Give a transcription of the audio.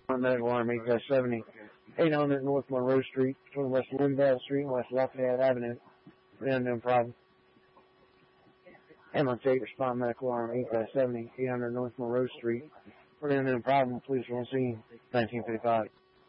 Medical Alarm 8-70, 800 North Monroe Street, between West Louisville Street and West Lafayette Avenue. For the unknown problem. Ambulance 8, respond Medical Alarm 8-70, 800 North Monroe Street. For the unknown problem, police were on scene, 1955.